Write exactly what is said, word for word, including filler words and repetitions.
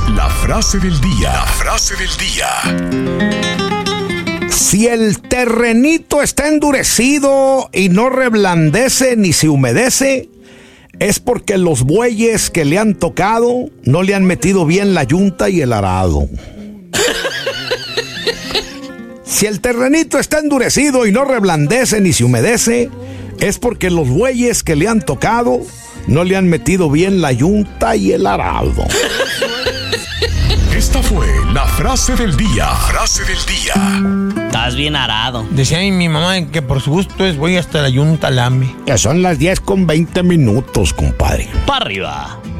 La frase del día. La frase del día. Si el terrenito está endurecido y no reblandece ni se humedece, es porque los bueyes que le han tocado no le han metido bien la yunta y el arado. Si el terrenito está endurecido y no reblandece ni se humedece, es porque los bueyes que le han tocado no le han metido bien la yunta y el arado. Esta fue la frase del día. Frase del día. Estás bien arado. Decía mi mamá que por su gusto es voy hasta la yunta lame. Ya son las diez con veinte minutos, compadre. ¡Pa' arriba!